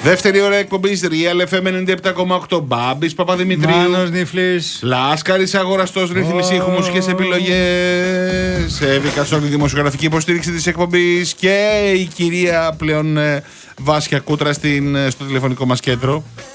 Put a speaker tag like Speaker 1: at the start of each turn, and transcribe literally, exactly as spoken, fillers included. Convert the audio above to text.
Speaker 1: Δεύτερη ώρα εκπομπής Real εφ εμ ενενήντα επτά κόμμα οκτώ. Μπάμπης Παπαδημητρίου.
Speaker 2: Μάνος Νιφλής.
Speaker 1: Λάσκαρης Αγοραστός, ρύθμιση ήχου, μουσικές επιλογές. Εύη Κατσόλη, δημοσιογραφική υποστήριξη της εκπομπής. Και η κυρία πλέον Βάσια Κούτρα στην, στο τηλεφωνικό μας κέντρο.